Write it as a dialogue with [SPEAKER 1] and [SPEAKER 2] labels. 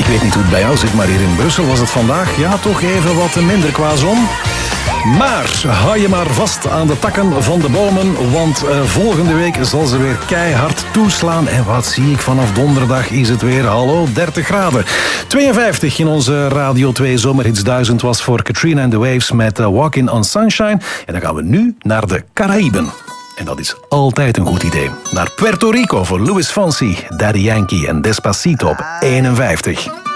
[SPEAKER 1] weet niet hoe het bij jou zit, maar hier in Brussel was het vandaag toch even wat minder qua zon. Maar hou je maar vast aan de takken van de bomen, want volgende week zal ze weer keihard toeslaan. En wat zie ik, vanaf donderdag is het weer, 30 graden. 52 in onze Radio 2 Zomerhits 1000 was voor Katrina and the Waves met Walking on Sunshine. En dan gaan we nu naar de Caraïben. En dat is altijd een goed idee. Naar Puerto Rico voor Luis Fonsi, Daddy Yankee en Despacito op 51.